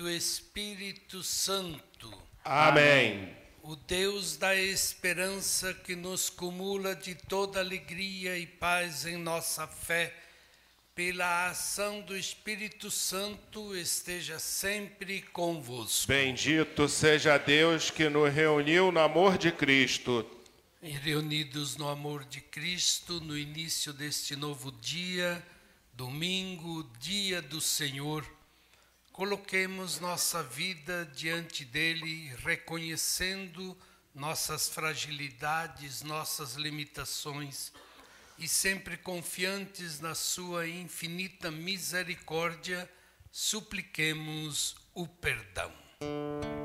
do Espírito Santo. Amém. O Deus da esperança que nos cumula de toda alegria e paz em nossa fé, pela ação do Espírito Santo, esteja sempre convosco. Bendito seja Deus que nos reuniu no amor de Cristo. E reunidos no amor de Cristo, no início deste novo dia, domingo, dia do Senhor, coloquemos nossa vida diante dele, reconhecendo nossas fragilidades, nossas limitações, e sempre confiantes na sua infinita misericórdia, supliquemos o perdão.